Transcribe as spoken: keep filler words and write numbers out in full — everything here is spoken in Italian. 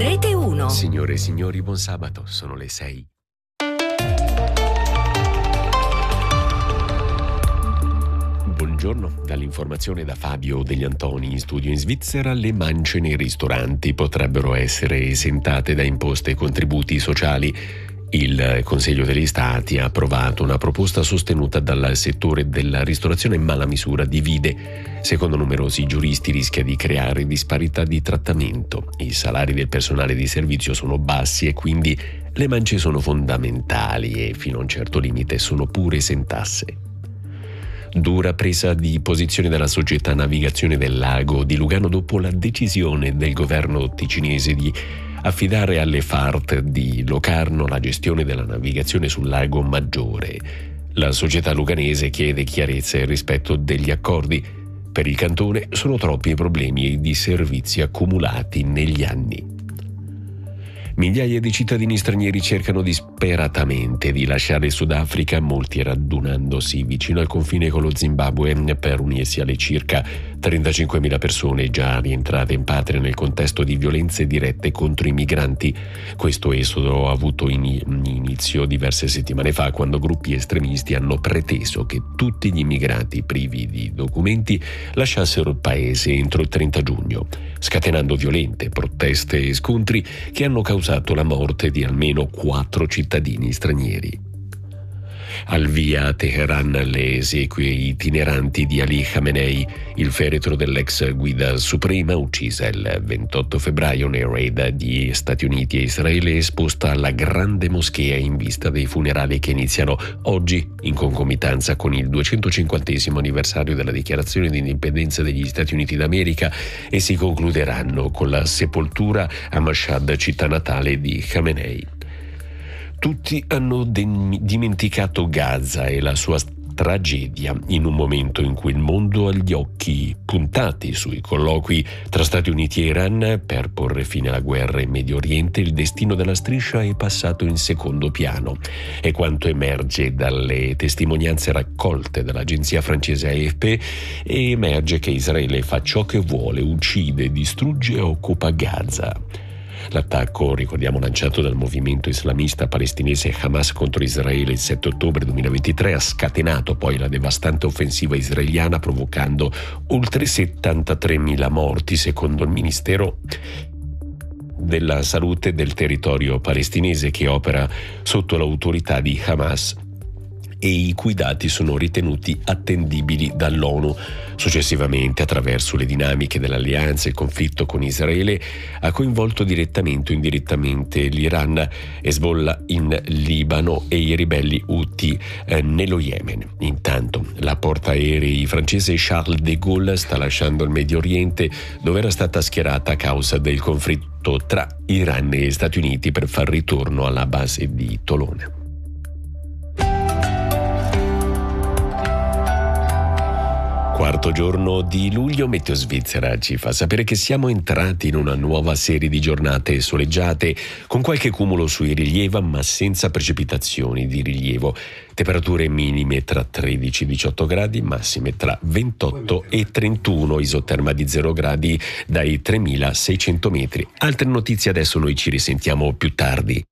Rete uno. Signore e signori, buon sabato, sono le sei. Buongiorno, dall'informazione da Fabio Degli Antoni in studio. In Svizzera le mance nei ristoranti potrebbero essere esentate da imposte e contributi sociali. Il Consiglio degli Stati ha approvato una proposta sostenuta dal settore della ristorazione, ma la misura divide. Secondo numerosi giuristi rischia di creare disparità di trattamento. I salari del personale di servizio sono bassi e quindi le mance sono fondamentali e fino a un certo limite sono pure esentasse. Dura presa di posizione della società Navigazione del Lago di Lugano dopo la decisione del governo ticinese di affidare alle F A R T di Locarno la gestione della navigazione sul lago Maggiore. La società luganese chiede chiarezza e rispetto degli accordi. Per il cantone sono troppi i problemi di servizi accumulati negli anni. Migliaia di cittadini stranieri cercano disperatamente di lasciare il Sudafrica, molti radunandosi vicino al confine con lo Zimbabwe per unirsi alle circa trentacinquemila persone già rientrate in patria nel contesto di violenze dirette contro i migranti. Questo esodo ha avuto inizio diverse settimane fa, quando gruppi estremisti hanno preteso che tutti gli immigrati privi di documenti lasciassero il paese entro il trenta giugno, scatenando violente proteste e scontri che hanno causato la morte di almeno quattro cittadini stranieri. Al via a Teheran le esequie itineranti di Ali Khamenei, il feretro dell'ex guida suprema uccisa il ventotto febbraio nei raid di Stati Uniti e Israele, esposta alla grande moschea in vista dei funerali che iniziano oggi in concomitanza con il duecentocinquantesimo anniversario della dichiarazione di indipendenza degli Stati Uniti d'America e si concluderanno con la sepoltura a Mashhad, città natale di Khamenei. Tutti hanno de- dimenticato Gaza e la sua tragedia in un momento in cui il mondo ha gli occhi puntati sui colloqui tra Stati Uniti e Iran per porre fine alla guerra in Medio Oriente. Il destino della striscia è passato in secondo piano. È quanto emerge dalle testimonianze raccolte dall'agenzia francese A F P, e emerge che Israele fa ciò che vuole, uccide, distrugge e occupa Gaza. L'attacco, ricordiamo, lanciato dal movimento islamista palestinese Hamas contro Israele il sette ottobre duemilaventitré, ha scatenato poi la devastante offensiva israeliana, provocando oltre settantatremila morti, secondo il Ministero della Salute del territorio palestinese, che opera sotto l'autorità di Hamas e i cui dati sono ritenuti attendibili dall'ONU. Successivamente, attraverso le dinamiche dell'alleanza, il conflitto con Israele ha coinvolto direttamente o indirettamente l'Iran, Hezbollah in Libano e i ribelli Houthi eh, nello Yemen. Intanto, la portaerei francese Charles de Gaulle sta lasciando il Medio Oriente, dove era stata schierata a causa del conflitto tra Iran e Stati Uniti, per far ritorno alla base di Tolone. Quarto giorno di luglio, Meteo Svizzera ci fa sapere che siamo entrati in una nuova serie di giornate soleggiate, con qualche cumulo sui rilievi, ma senza precipitazioni di rilievo. Temperature minime tra tredici e diciotto gradi, massime tra ventotto e trentuno, isoterma di zero gradi dai tremilaseicento metri. Altre notizie adesso, noi ci risentiamo più tardi.